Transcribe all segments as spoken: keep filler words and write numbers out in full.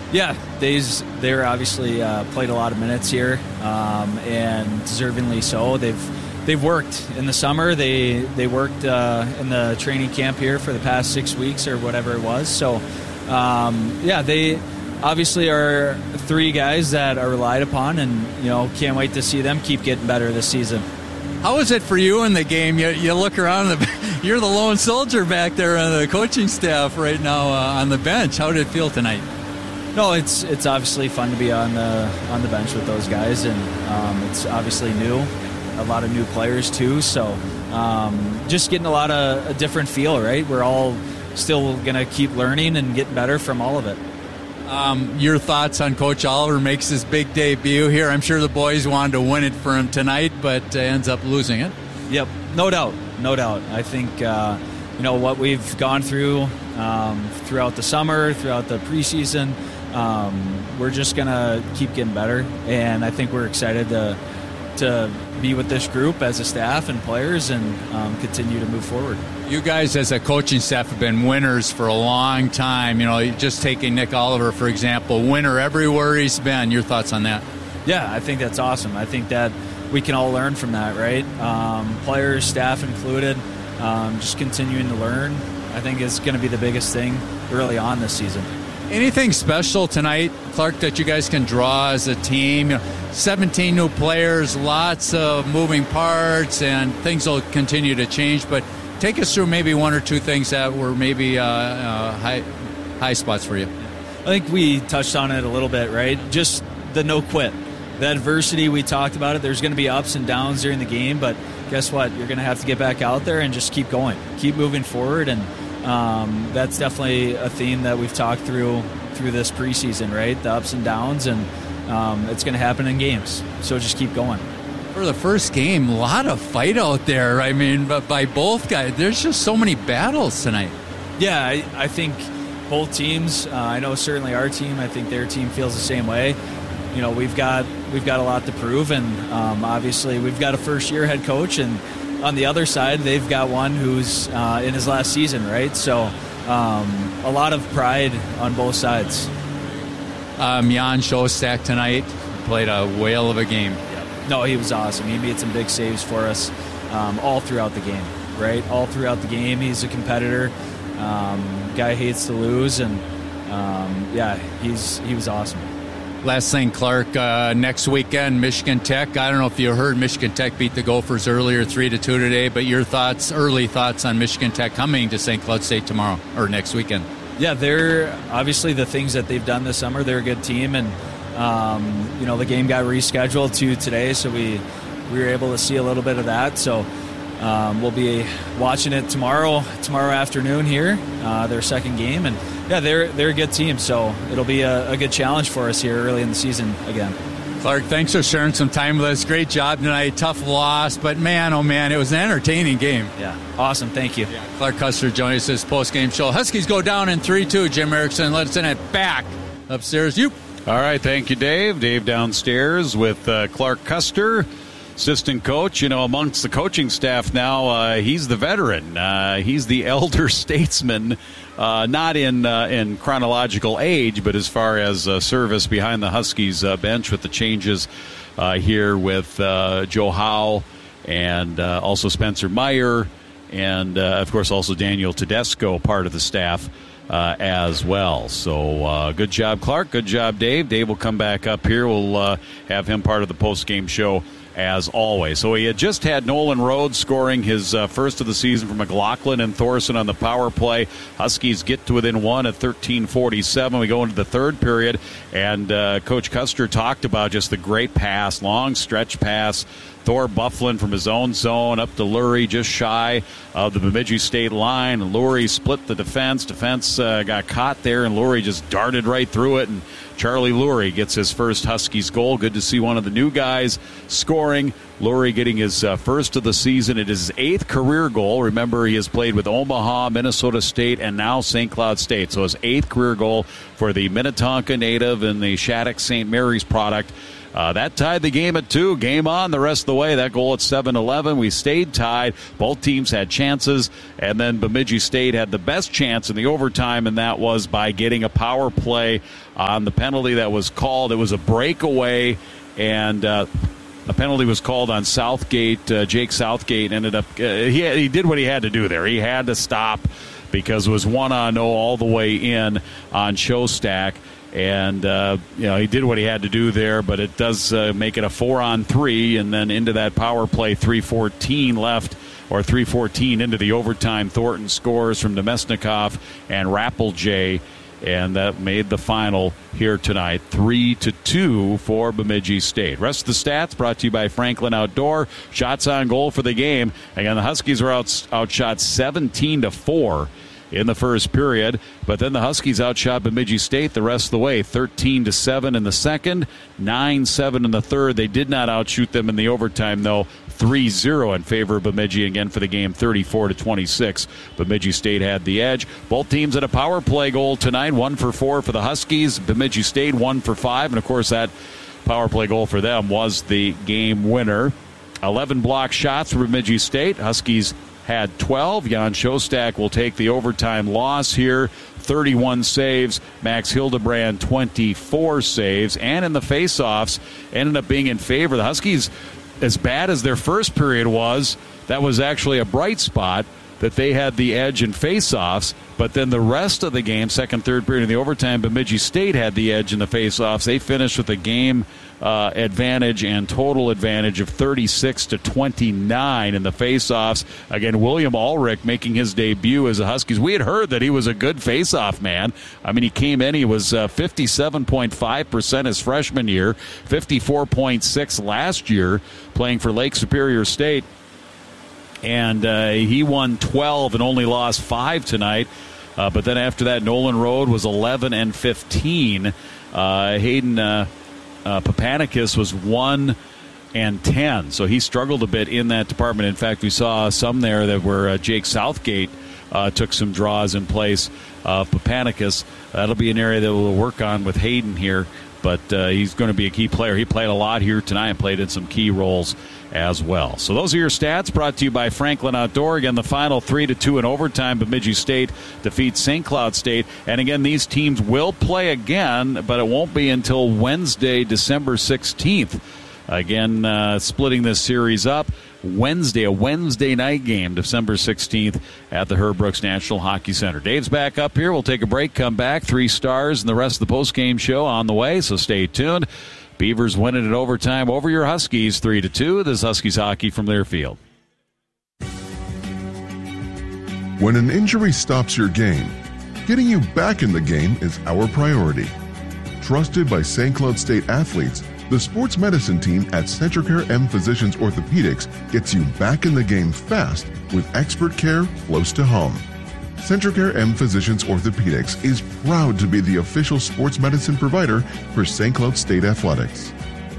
Yeah, they's, they're obviously uh, played a lot of minutes here, um, and deservingly so. They've they've worked in the summer. They they worked uh, in the training camp here for the past six weeks or whatever it was. So, um, yeah, they obviously are three guys that are relied upon, and you know can't wait to see them keep getting better this season. How is it for you in the game? You, you look around, the, you're the lone soldier back there on the coaching staff right now uh, on the bench. How did it feel tonight? No, it's it's obviously fun to be on the on the bench with those guys, and um, it's obviously new, a lot of new players too. So um, just getting a lot of a different feel, right? We're all still gonna keep learning and getting better from all of it. Um, your thoughts on Coach Oliver makes his big debut here. I'm sure the boys wanted to win it for him tonight, but uh, ends up losing it. Yep, no doubt, no doubt. I think uh, you know what we've gone through um, throughout the summer, throughout the preseason. Um, we're just gonna keep getting better, and I think we're excited to to be with this group as a staff and players, and um, continue to move forward. You guys, as a coaching staff, have been winners for a long time. You know, just taking Nick Oliver for example, winner everywhere he's been. Your thoughts on that? Yeah, I think that's awesome. I think that we can all learn from that, right? Um, players, staff included, um, just continuing to learn. I think is going to be the biggest thing early on this season. Anything special tonight, Clark, that you guys can draw as a team? You know, seventeen new players, lots of moving parts, and things will continue to change. But take us through maybe one or two things that were maybe uh, uh, high, high spots for you. I think we touched on it a little bit, right? Just the no quit. The adversity, we talked about it. There's going to be ups and downs during the game, but guess what? You're going to have to get back out there and just keep going. Keep moving forward, and Um, that's definitely a theme that we've talked through through this preseason, right? The ups and downs, and um, it's going to happen in games. So just keep going. For the first game, a lot of fight out there. I mean, by both guys. There's just so many battles tonight. Yeah, I, I think both teams. Uh, I know certainly our team. I think their team feels the same way. You know, we've got we've got a lot to prove, and um, obviously we've got a first-year head coach, and on the other side, they've got one who's uh, in his last season, right? So um, a lot of pride on both sides. Um, Jan Shostak tonight played a whale of a game. No, he was awesome. He made some big saves for us um, all throughout the game, right? All throughout the game. He's a competitor. Um, guy hates to lose, and um, yeah, he's he was awesome. Last thing, Clark, uh, next weekend, Michigan Tech. I don't know if you heard Michigan Tech beat the Gophers earlier three to two today, but your thoughts, early thoughts on Michigan Tech coming to Saint Cloud State tomorrow or next weekend? Yeah, they're obviously the things that they've done this summer. They're a good team, and um, you know the game got rescheduled to today, so we we were able to see a little bit of that. So um, we'll be watching it tomorrow tomorrow afternoon here, uh, their second game, and yeah, they're they're a good team. So it'll be a, a good challenge for us here early in the season again. Clark, thanks for sharing some time with us. Great job tonight. Tough loss, but man, oh man, it was an entertaining game. Yeah, awesome. Thank you. Yeah. Clark Custer joining us this post-game show. Huskies go down in three two. Jim Erickson, let's send it back upstairs. You. All right, thank you, Dave. Dave downstairs with uh, Clark Custer, assistant coach. You know, amongst the coaching staff now, uh, he's the veteran. Uh, he's the elder statesman. Uh, not in uh, in chronological age, but as far as uh, service behind the Huskies uh, bench with the changes uh, here with uh, Joe Howe and uh, also Spencer Meyer and, uh, of course, also Daniel Tedesco, part of the staff uh, as well. So uh, good job, Clark. Good job, Dave. Dave will come back up here. We'll uh, have him part of the post-game show as always. So he had just had Nolan Rhodes scoring his uh, first of the season for McLaughlin and Thorson on the power play. Huskies get to within one at thirteen forty-seven. We go into the third period, and uh, Coach Custer talked about just the great pass, long stretch pass. Thor Bufflin from his own zone up to Lurie, just shy of the Bemidji State line. Lurie split the defense. Defense uh, got caught there, and Lurie just darted right through it, and Charlie Lurie gets his first Huskies goal. Good to see one of the new guys scoring. Lurie getting his uh, first of the season. It is his eighth career goal. Remember, he has played with Omaha, Minnesota State, and now Saint Cloud State. So his eighth career goal for the Minnetonka native and the Shattuck Saint Mary's product. Uh, that tied the game at two. Game on the rest of the way. That goal at seven eleven. We stayed tied. Both teams had chances, and then Bemidji State had the best chance in the overtime, and that was by getting a power play on the penalty that was called. It was a breakaway, and uh, a penalty was called on Southgate. Uh, Jake Southgate ended up uh, he he did what he had to do there. He had to stop because it was one on zero all the way in on Showstack. And, uh, you know, he did what he had to do there, but it does uh, make it a four on three, and then into that power play, three fourteen left, or three fourteen into the overtime. Thornton scores from Nemesnikov and Rappeljay, and that made the final here tonight, three to two for Bemidji State. Rest of the stats brought to you by Franklin Outdoor. Shots on goal for the game. Again, the Huskies were out, outshot seventeen to four. In the first period, but then the Huskies outshot Bemidji State the rest of the way, thirteen to seven in the second, nine seven in the third. They did not outshoot them in the overtime, though, three zero in favor of Bemidji again for the game, thirty-four to twenty-six. Bemidji State had the edge. Both teams had a power play goal tonight, one for four for the Huskies. Bemidji State one for five, and of course that power play goal for them was the game winner. eleven block shots for Bemidji State. Huskies had twelve. Jan Shostak will take the overtime loss here. thirty-one saves. Max Hildebrand, twenty-four saves. And in the faceoffs, ended up being in favor. The Huskies, as bad as their first period was, that was actually a bright spot that they had the edge in faceoffs. But then the rest of the game, second, third period in the overtime, Bemidji State had the edge in the faceoffs. They finished with a game uh, advantage and total advantage of thirty-six to twenty-nine in the faceoffs. Again, William Ulrich making his debut as a Huskies. We had heard that he was a good faceoff man. I mean, he came in, he was uh, fifty-seven point five percent his freshman year, fifty-four point six last year, playing for Lake Superior State. And uh, he won twelve and only lost five tonight. Uh, but then after that, Nolan Road was eleven and fifteen. Uh, Hayden uh, uh, Papanicus was one and ten. So he struggled a bit in that department. In fact, we saw some there that were uh, Jake Southgate uh, took some draws in place of Papanicus. That'll be an area that we'll work on with Hayden here. But uh, he's going to be a key player. He played a lot here tonight and played in some key roles as well. So those are your stats brought to you by Franklin Outdoor. Again, the final three to two in overtime. Bemidji State defeats Saint Cloud State. And again, these teams will play again, but it won't be until Wednesday, December sixteenth. Again, uh, splitting this series up. Wednesday, a Wednesday night game, December sixteenth at the Herb Brooks National Hockey Center. Dave's back up here. We'll take a break, come back. Three stars and the rest of the postgame show on the way, so stay tuned. Beavers winning it overtime over your Huskies, three to two. This is Huskies hockey from Learfield. When an injury stops your game, getting you back in the game is our priority. Trusted by Saint Cloud State athletes, the sports medicine team at CentraCare M Physicians Orthopedics gets you back in the game fast with expert care close to home. CentraCare M Physicians Orthopedics is proud to be the official sports medicine provider for Saint Cloud State Athletics.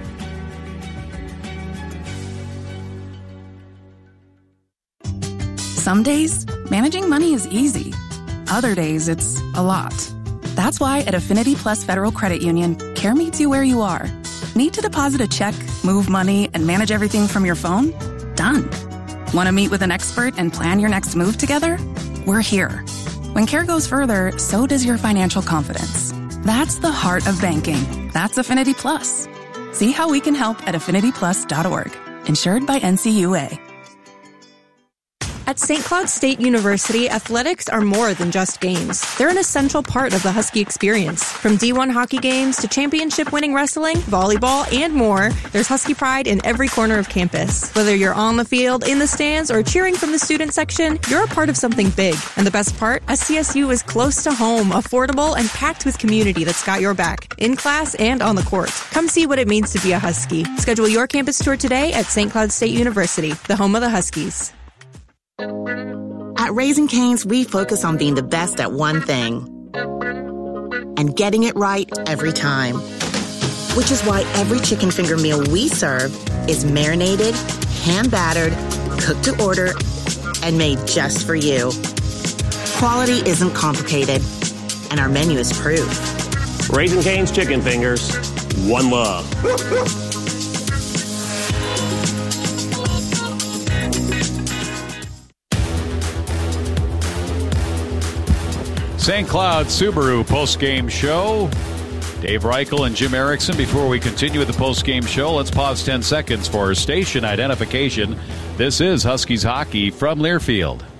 Some days, managing money is easy. Other days, it's a lot. That's why at Affinity Plus Federal Credit Union, care meets you where you are. Need to deposit a check, move money, and manage everything from your phone? Done. Want to meet with an expert and plan your next move together? We're here. When care goes further, so does your financial confidence. That's the heart of banking. That's Affinity Plus. See how we can help at affinity plus dot org. Insured by N C U A. At Saint Cloud State University, athletics are more than just games. They're an essential part of the Husky experience. From D one hockey games to championship-winning wrestling, volleyball, and more, there's Husky pride in every corner of campus. Whether you're on the field, in the stands, or cheering from the student section, you're a part of something big. And the best part? S C S U is close to home, affordable, and packed with community that's got your back, in class and on the court. Come see what it means to be a Husky. Schedule your campus tour today at Saint Cloud State University, the home of the Huskies. At Raising Cane's, we focus on being the best at one thing and getting it right every time. Which is why every chicken finger meal we serve is marinated, hand-battered, cooked to order, and made just for you. Quality isn't complicated, and our menu is proof. Raising Cane's Chicken Fingers, one love. Saint Cloud Subaru post-game show. Dave Reichel and Jim Erickson. Before we continue with the post-game show, let's pause ten seconds for station identification. This is Huskies Hockey from Learfield.